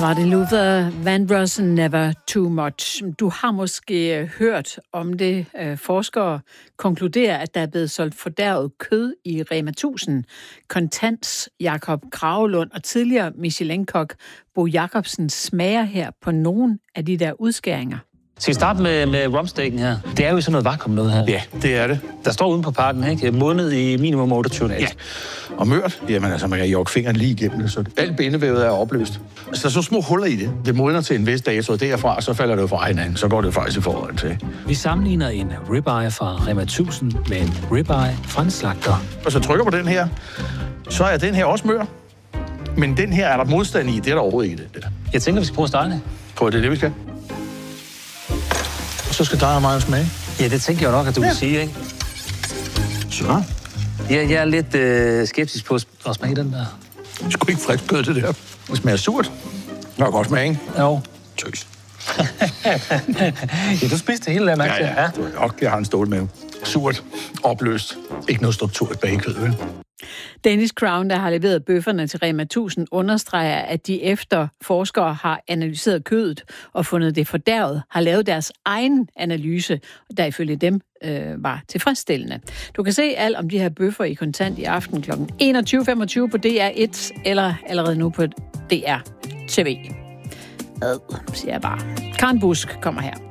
Martin Luther Vandross, Never Too Much. Du har måske hørt om det. Forskere konkluderer, at der er blevet solgt fordærvet kød i Rema 1000. Kontants Jakob Kragelund og tidligere Michelin-kok Bo Jacobsen smager her på nogle af de der udskæringer. Skal vi starte med rumsteaken her? Det er jo sådan noget vakuum noget her. Ja, det er det. Der står uden på pakken, ikke? Modnet i minimum 28 dage. Ja, og mørt, jamen altså, man kan jokke fingeren lige igennem det, så alt bindevævet er opløst. Så der er så små huller i det. Det modner til en vis dato, og derfra, så falder det jo fra hinanden. Så går det faktisk i forhold til. Vi sammenligner en ribeye fra Rema 1000 med en ribeye fra en slagter. Og så trykker på den her, så er den her også mør. Men den her er der modstand i, det er der overhovedet ikke det der. Jeg tænker, vi skal prøve at starte det. Prøv det, vi skal. Så skal der have meget smag. Ja, det tænker jeg nok, at du vil sige, ikke? Så. Jeg er lidt skeptisk på at smage den der. Det er sgu ikke frisk kød, det der. Det smager surt. Nå, godt smag, ikke? Jo. Tøs. Ja, du spiste det hele der, Max. Ja. Jeg har en stålmave. Surt. Opløst. Ikke noget struktur bag kød, vel? Danish Crown, der har leveret bøfferne til Rema 1000, understreger, at de efter forskere har analyseret kødet og fundet det fordærvet, har lavet deres egen analyse, der ifølge dem var tilfredsstillende. Du kan se alt om de her bøffer i Kontant i aften kl. 21.25 på DR1 eller allerede nu på DR TV. Siger jeg bare. Karen Busk kommer her.